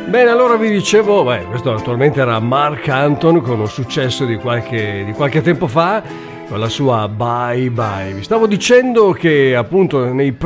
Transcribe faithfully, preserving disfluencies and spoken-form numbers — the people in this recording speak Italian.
Bene, allora vi dicevo, beh, questo naturalmente era Marc Anton con un successo di qualche, di qualche tempo fa, con la sua Bye Bye. Vi stavo dicendo che appunto nei